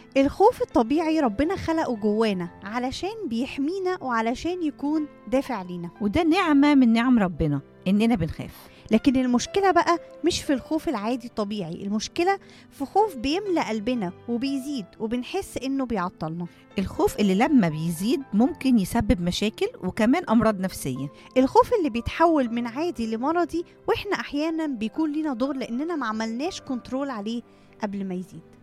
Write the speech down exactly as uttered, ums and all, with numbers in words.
الخوف الطبيعي ربنا خلقه جوانا علشان بيحمينا وعلشان يكون دافع لينا، وده نعمة من نعم ربنا إننا بنخاف. لكن المشكلة بقى مش في الخوف العادي الطبيعي، المشكلة في خوف بيملأ قلبنا وبيزيد وبنحس إنه بيعطلنا. الخوف اللي لما بيزيد ممكن يسبب مشاكل وكمان أمراض نفسية. الخوف اللي بيتحول من عادي لمرضي، وإحنا أحيانا بيكون لينا دور لأننا ما عملناش كنترول عليه قبل ما يزيد.